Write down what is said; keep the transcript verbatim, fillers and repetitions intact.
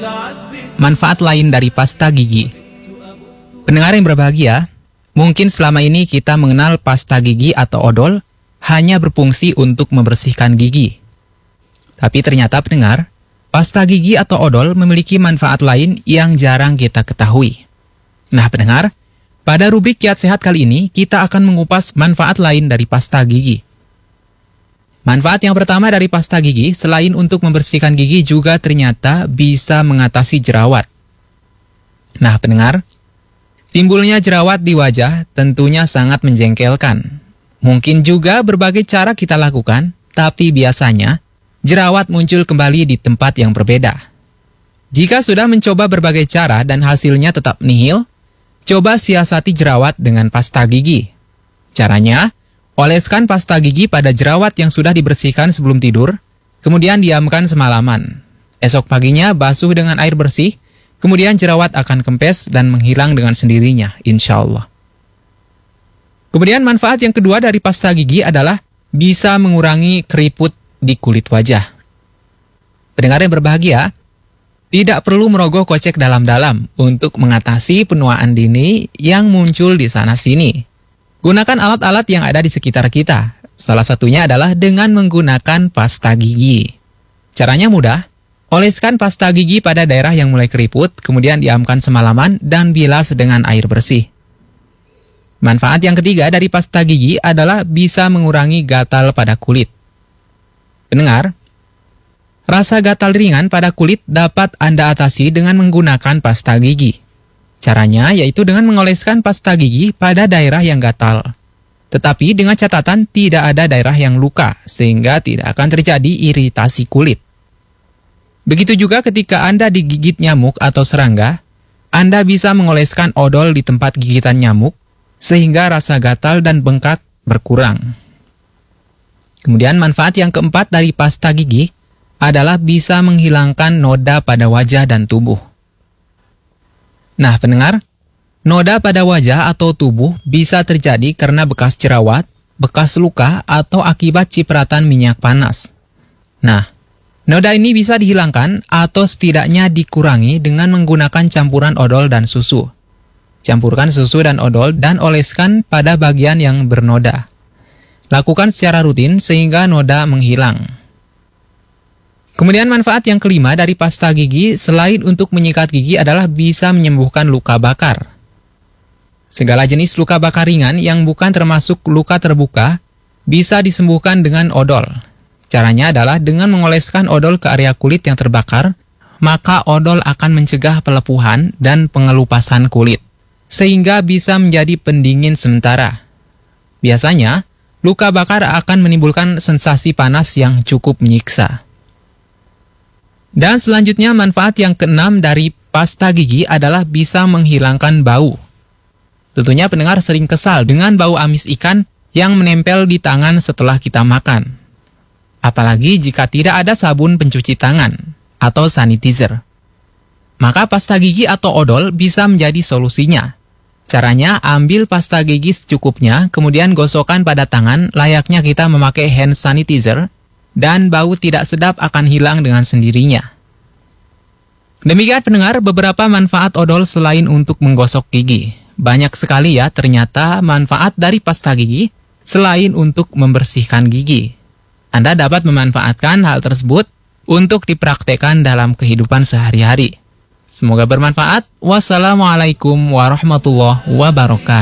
Manfaat lain dari pasta gigi. Pendengar yang berbahagia, mungkin selama ini kita mengenal pasta gigi atau odol hanya berfungsi untuk membersihkan gigi. Tapi ternyata pendengar, pasta gigi atau odol memiliki manfaat lain yang jarang kita ketahui. Nah pendengar, pada rubrik Kiat Sehat kali ini kita akan mengupas manfaat lain dari pasta gigi. Manfaat yang pertama dari pasta gigi, selain untuk membersihkan gigi juga ternyata bisa mengatasi jerawat. Nah pendengar, timbulnya jerawat di wajah tentunya sangat menjengkelkan. Mungkin juga berbagai cara kita lakukan, tapi biasanya jerawat muncul kembali di tempat yang berbeda. Jika sudah mencoba berbagai cara dan hasilnya tetap nihil, coba siasati jerawat dengan pasta gigi. Caranya, oleskan pasta gigi pada jerawat yang sudah dibersihkan sebelum tidur, kemudian diamkan semalaman. Esok paginya basuh dengan air bersih, kemudian jerawat akan kempes dan menghilang dengan sendirinya, insya Allah. Kemudian manfaat yang kedua dari pasta gigi adalah bisa mengurangi keriput di kulit wajah. Pendengar yang berbahagia, tidak perlu merogoh kocek dalam-dalam untuk mengatasi penuaan dini yang muncul di sana-sini. Gunakan alat-alat yang ada di sekitar kita. Salah satunya adalah dengan menggunakan pasta gigi. Caranya mudah. Oleskan pasta gigi pada daerah yang mulai keriput, kemudian diamkan semalaman dan bilas dengan air bersih. Manfaat yang ketiga dari pasta gigi adalah bisa mengurangi gatal pada kulit. Pendengar, rasa gatal ringan pada kulit dapat Anda atasi dengan menggunakan pasta gigi. Caranya yaitu dengan mengoleskan pasta gigi pada daerah yang gatal. Tetapi dengan catatan tidak ada daerah yang luka, sehingga tidak akan terjadi iritasi kulit. Begitu juga ketika Anda digigit nyamuk atau serangga, Anda bisa mengoleskan odol di tempat gigitan nyamuk, sehingga rasa gatal dan bengkak berkurang. Kemudian manfaat yang keempat dari pasta gigi adalah bisa menghilangkan noda pada wajah dan tubuh. Nah pendengar, noda pada wajah atau tubuh bisa terjadi karena bekas jerawat, bekas luka, atau akibat cipratan minyak panas. Nah, noda ini bisa dihilangkan atau setidaknya dikurangi dengan menggunakan campuran odol dan susu. Campurkan susu dan odol dan oleskan pada bagian yang bernoda. Lakukan secara rutin sehingga noda menghilang. Kemudian manfaat yang kelima dari pasta gigi selain untuk menyikat gigi adalah bisa menyembuhkan luka bakar. Segala jenis luka bakar ringan yang bukan termasuk luka terbuka bisa disembuhkan dengan odol. Caranya adalah dengan mengoleskan odol ke area kulit yang terbakar, maka odol akan mencegah pelepuhan dan pengelupasan kulit, sehingga bisa menjadi pendingin sementara. Biasanya, luka bakar akan menimbulkan sensasi panas yang cukup menyiksa. Dan selanjutnya manfaat yang keenam dari pasta gigi adalah bisa menghilangkan bau. Tentunya pendengar sering kesal dengan bau amis ikan yang menempel di tangan setelah kita makan. Apalagi jika tidak ada sabun pencuci tangan atau sanitizer. Maka pasta gigi atau odol bisa menjadi solusinya. Caranya ambil pasta gigi secukupnya, kemudian gosokkan pada tangan layaknya kita memakai hand sanitizer, dan bau tidak sedap akan hilang dengan sendirinya. Demikian pendengar beberapa manfaat odol selain untuk menggosok gigi. Banyak sekali ya ternyata manfaat dari pasta gigi selain untuk membersihkan gigi. Anda dapat memanfaatkan hal tersebut untuk dipraktekkan dalam kehidupan sehari-hari. Semoga bermanfaat. Wassalamualaikum warahmatullahi wabarakatuh.